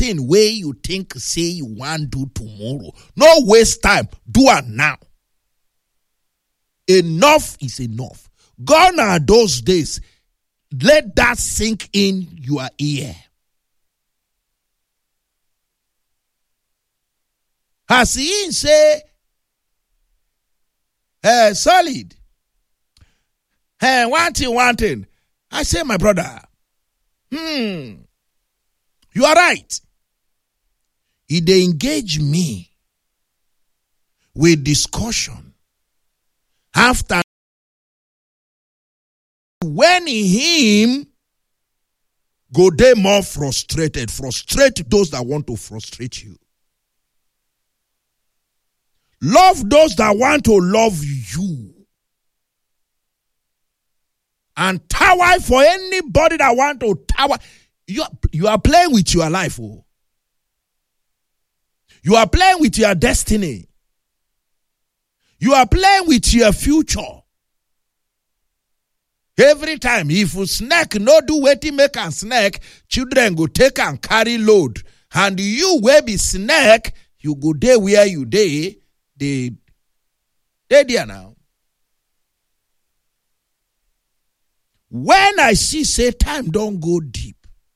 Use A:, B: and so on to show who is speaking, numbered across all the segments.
A: thing way you think say you want do tomorrow. No waste time. Do it now. Enough is enough. Gone are those days. Let that sink in your ear. As he say, solid. One thing. I say, my brother, you are right. He dey engage me with discussion after when him go dey more frustrated. Frustrate those that want to frustrate you. Love those that want to love you. And tower for anybody that want to tower. You are playing with your life. Oh. You are playing with your destiny. You are playing with your future. Every time, if you snack, no do wetin make and snack, children go take and carry load. And you will be snack, you go there where you dey. They there now. When I see say time don't go deep.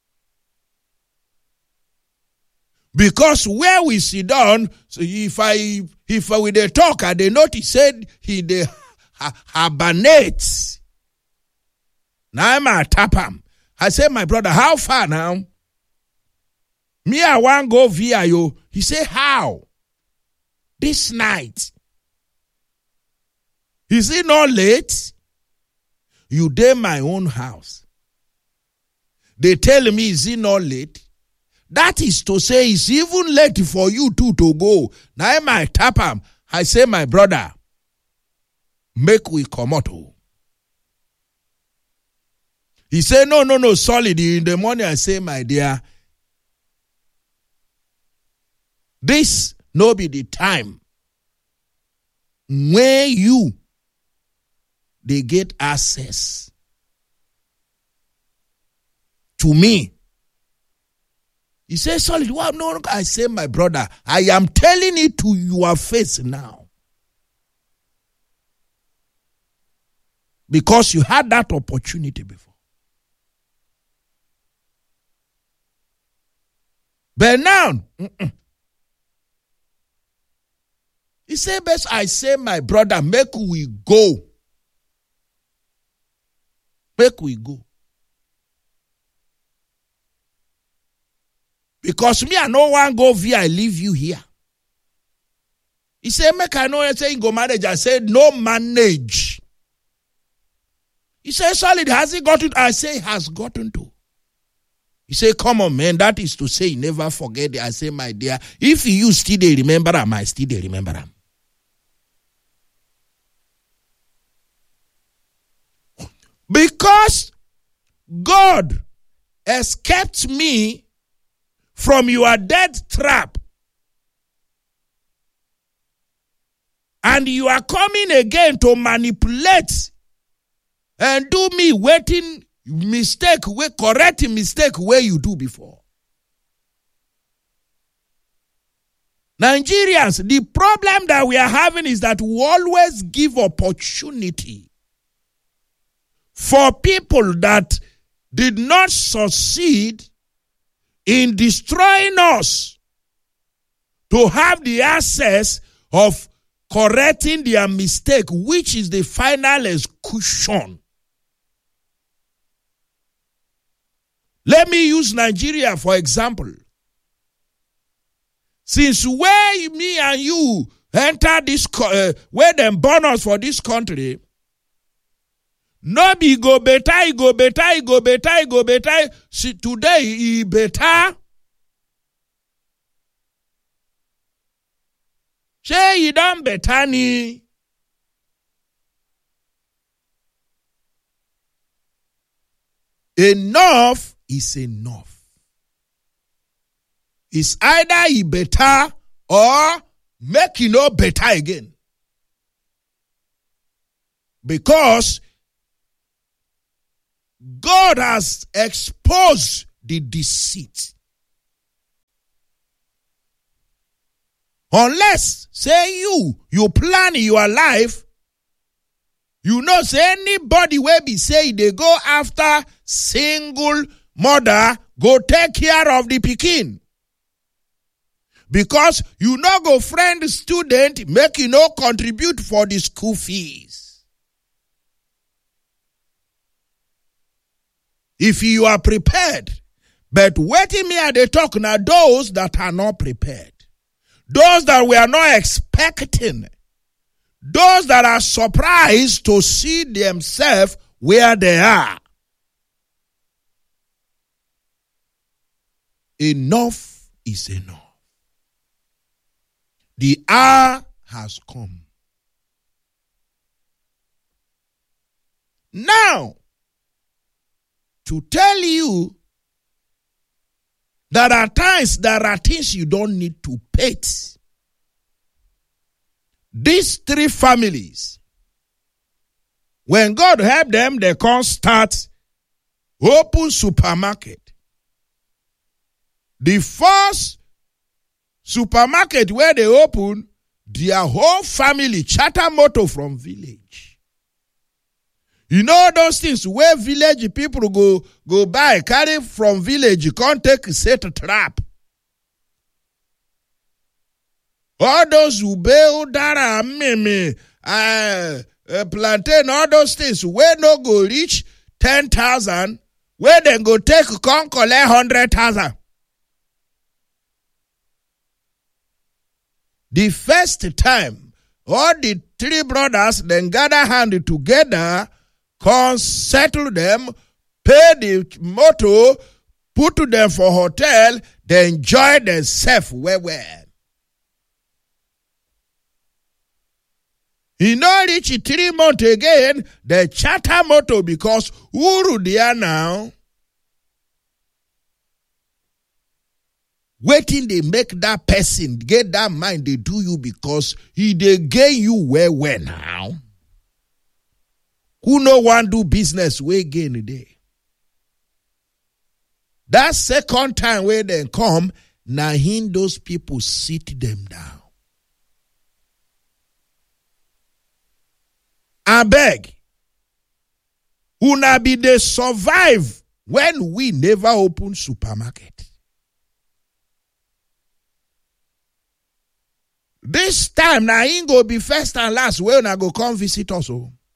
A: Because where we sit down, so if we dey talk, and they notice said he dey hibernate. Now I'm a tap him. I say, my brother, how far now? Me, I want go via you. He say, how? This night. Is it not late? You dey my own house. They tell me, is it not late? That is to say, it's even late for you two to go. Now I might tap him. I say, my brother, make we come out. He say, no, solid. In the morning, I say, my dear, this no be the time when you they get access to me. He says, solid. Well, no, I say, my brother, I am telling it to your face now. Because you had that opportunity before. But now, he said, best I say, my brother, make we go. Make we go. Because me, I no one go via, I leave you here. He said, make I know, I say, go manage. I said, no manage. He said, solid, has he gotten? I say, has gotten to. He said, come on, man, that is to say, never forget it. I say, my dear, if you still they remember him, I still they remember him. Because God has kept me from your death trap. And you are coming again to manipulate and do me waiting mistake, correct mistake where you do before. Nigerians, the problem that we are having is that we always give opportunity for people that did not succeed in destroying us to have the access of correcting their mistake, which is the final execution. Let me use Nigeria for example. Since where me and you enter this, where them born us for this country, no be go better. See, today, he better. Say he done better ni. Enough is enough. It's either he better or make you no better again. Because God has exposed the deceit. Unless, say you plan your life, you know, say anybody will be say they go after single mother, go take care of the pikin. Because you no go friend student, make you no contribute for the school fees. If you are prepared, but waiting me at the talk now, those that are not prepared, those that we are not expecting, those that are surprised to see themselves where they are. Enough is enough. The hour has come. Now, to tell you that at times there are things you don't need to pay. These three families, when God help them, they can start open supermarket. The first supermarket where they open, their whole family charter motor from village. You know those things where village people go buy, carry from village, you can't take set a trap. All those who build that plantain, all those things where no go reach 10,000, where then go take come collect 100,000. The first time, all the three brothers then gather hand together, come settle them, pay the motor, put to them for hotel, then enjoy themselves well. He no reach 3 months again, the charter motor because who they are now? Waiting they make that person get that mind they do you because they gain you well now. Who no one do business way gain a day? That second time where they come, now those people sit them down. I beg, una be they survive when we never open supermarket. This time, now ain't go be first and last where una go come visit us.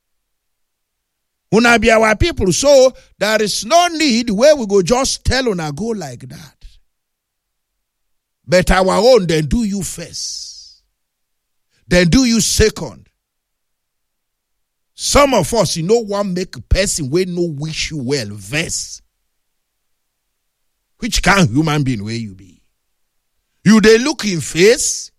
A: Una be our people, so there is no need where we go just tell una go like that. But our own, then do you first. Then do you second. Some of us, you know, one make a person where no wish you well, verse. Which kind of human being where you be? You they look in face.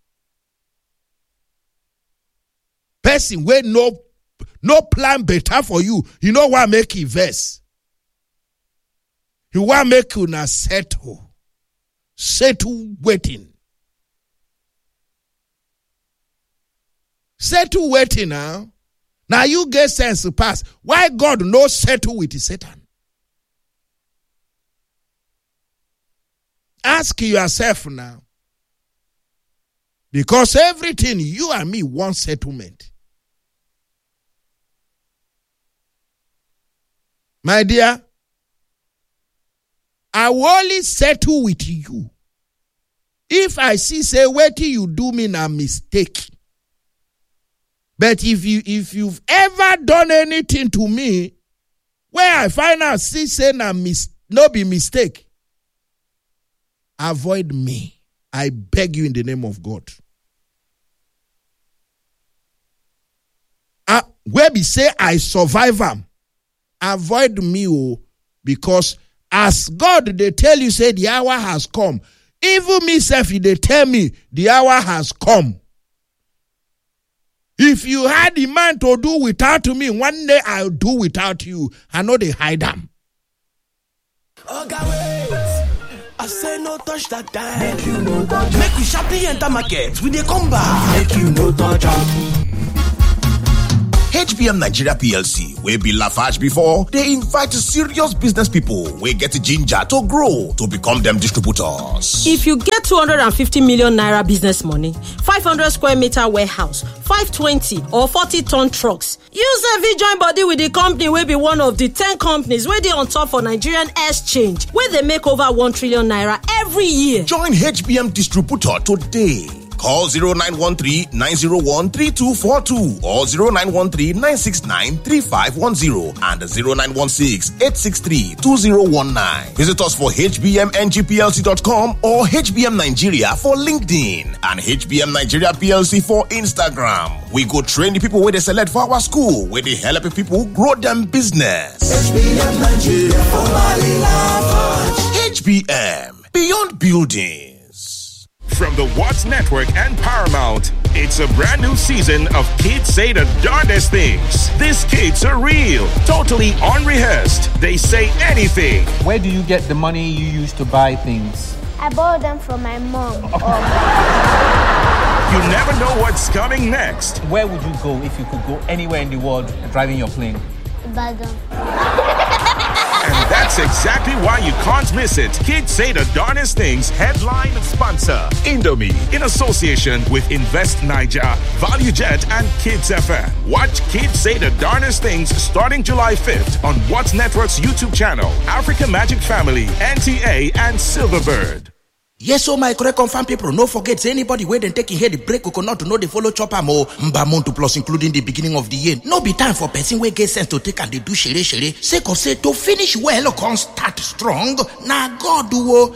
A: Person where no plan better for you. You know what make it verse? You want make you na settle waiting. Settle waiting now. Now you get sense to pass. Why God no settle with Satan? Ask yourself now. Because everything you and me want settlement. My dear, I will only settle with you if I see say what you do me a mistake. But if you've ever done anything to me where I find out see say no be mistake, avoid me. I beg you in the name of God. Where be say I survive am, avoid me because as God they tell you say the hour has come. Even me self they tell me the hour has come. If you had the man to do without me, one day I'll do without you. I know they hide them.
B: Okay, wait. I say no touch that time. Make you no touch. Make we sharply enter market. We dey come back. Make you no touch.
C: HBM Nigeria PLC, wey be Lafarge before, they invite serious business people wey get ginger to grow to become them distributors.
D: If you get 250 million naira business money, 500 square meter warehouse, 520 or 40-ton trucks, you sef join body with the company wey be one of the 10 companies wey dey on top for Nigerian exchange, wey dey make over 1 trillion naira every year.
C: Join HBM distributor today. Call 0913-901-3242 or 0913-969-3510 and 0916-863-2019. Visit us for hbmngplc.com or HBM Nigeria for LinkedIn and HBM Nigeria PLC for Instagram. We go train the people where they select for our school, where they help people grow them business.
B: HBM Nigeria for Mali Lafarge.
C: HBM, beyond building.
E: From the Watts Network and Paramount, it's a brand new season of Kids Say the Darndest Things. These kids are real, totally unrehearsed. They say anything.
F: Where do you get the money you use to buy things?
G: I borrowed them from my mom.
E: You never know what's coming next.
F: Where would you go if you could go anywhere in the world driving your plane?
G: Ibadan.
E: And that's exactly why you can't miss it. Kids Say the Darndest Things headline sponsor Indomie in association with Invest Niger, ValueJet, and Kids FM. Watch Kids Say the Darndest Things starting July 5th on Watts Network's YouTube channel, Africa Magic Family, NTA, and Silverbird.
H: Yes, so my correct confirm people, no forget, say anybody where they taking here the break coconut to know the follow chopper more Mbamonto plus including the beginning of the year. No be time for person where get sense to take and they do shere. Sake of say to finish well, can start strong. Na God do.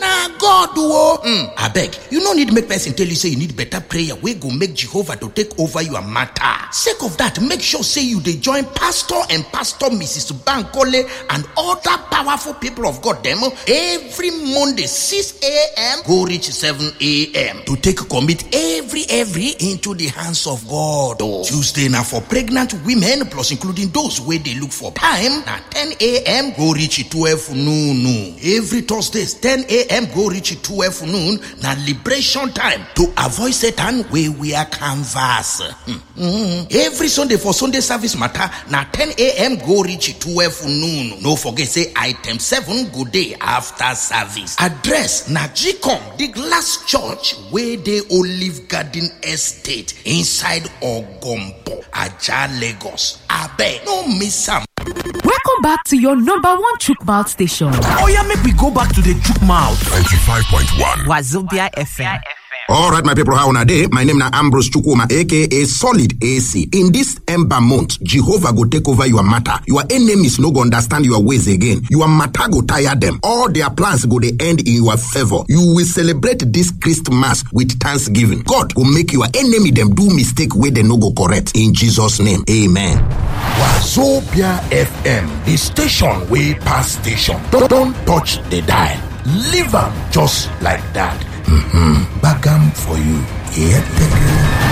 H: I beg, you no need make person tell you say you need better prayer. We go make Jehovah to take over your matter. Sake of that, make sure say you they join Pastor and Pastor Mrs. Bankole and other powerful people of God them every Monday 6 a.m. go reach 7 a.m. to take commit every into the hands of God. Tuesday now for pregnant women plus including those where they look for time now 10 a.m. go reach 12 noon. Every Thursday 10 a.m. go reach 12 noon now liberation time to avoid Satan where we are canvas. Every Sunday for Sunday service matter now 10 a.m. go reach 12 noon. No forget say item 7 go day after service. Address na Gcom the glass church where they Olive Garden Estate inside Ogombo, Aja, Lagos. Abe, no miss am.
I: Welcome back to your number one chook mouth station.
B: Oh yeah, make we go back to the chook mouth.
J: 95.1
I: Wazobia FM.
J: All right, my people, how on a day? My name is Ambrose Chukuma, aka Solid AC. In this Ember month, Jehovah go take over your matter. Your enemies no go understand your ways again. Your matter go tire them. All their plans go they end in your favor. You will celebrate this Christmas with thanksgiving. God will make your enemy them do mistake where they no go correct. In Jesus' name, amen.
C: Wazobia FM, the station way past station. Don't touch the dial. Leave them just like that. Bagam for you. Yeah,